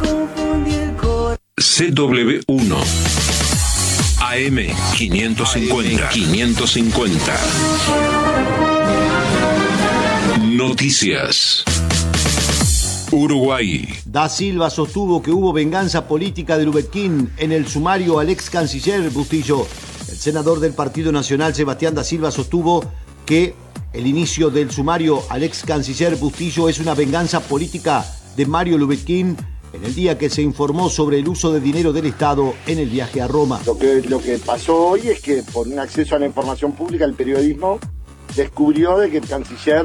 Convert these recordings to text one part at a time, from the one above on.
CW1 AM 550. Noticias. Uruguay. Da Silva sostuvo que hubo venganza política de Lubetkin en el sumario al ex canciller Bustillo. El senador del Partido Nacional, Sebastián Da Silva, sostuvo que el inicio del sumario al ex canciller Bustillo es una venganza política de Mario Lubetkin en el día que se informó sobre el uso de dinero del Estado en el viaje a Roma. Lo que pasó hoy es que por un acceso a la información pública, el periodismo descubrió de que el canciller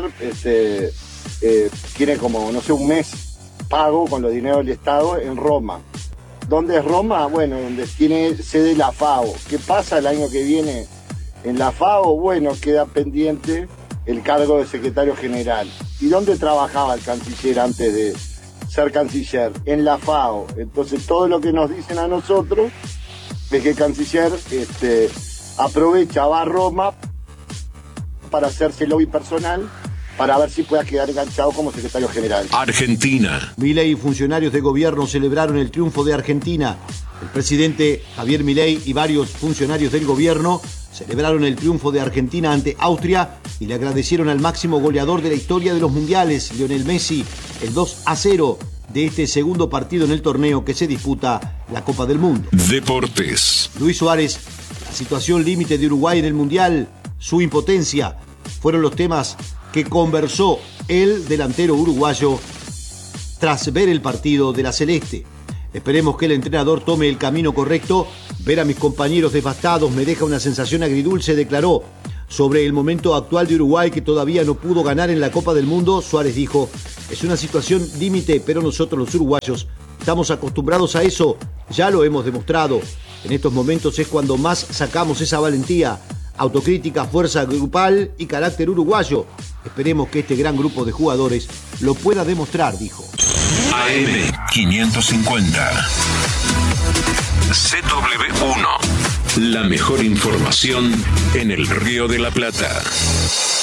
tiene como, no sé, un mes pago con los dineros del Estado en Roma. ¿Dónde es Roma? Bueno, donde tiene sede la FAO. ¿Qué pasa el año que viene en la FAO? Bueno, queda pendiente el cargo de secretario general. ¿Y dónde trabajaba el canciller antes de ser canciller? En la FAO. Entonces todo lo que nos dicen a nosotros es que el canciller aprovecha, va a Roma para hacerse lobby personal, para ver si pueda quedar enganchado como secretario general. Argentina. Milei y funcionarios de gobierno celebraron el triunfo de Argentina. El presidente Javier Milei y varios funcionarios del gobierno celebraron el triunfo de Argentina ante Austria y le agradecieron al máximo goleador de la historia de los mundiales, Lionel Messi, el 2-0 de este segundo partido en el torneo que se disputa la Copa del Mundo. Deportes. Luis Suárez, la situación límite de Uruguay en el mundial, su impotencia, fueron los temas que conversó el delantero uruguayo tras ver el partido de la Celeste. Esperemos que el entrenador tome el camino correcto. Ver a mis compañeros devastados me deja una sensación agridulce, declaró. Sobre el momento actual de Uruguay, que todavía no pudo ganar en la Copa del Mundo, Suárez dijo: es una situación límite, pero nosotros los uruguayos estamos acostumbrados a eso, ya lo hemos demostrado. En estos momentos es cuando más sacamos esa valentía, autocrítica, fuerza grupal y carácter uruguayo. Esperemos que este gran grupo de jugadores lo pueda demostrar, dijo. AM 550. CW1. La mejor información en el Río de la Plata.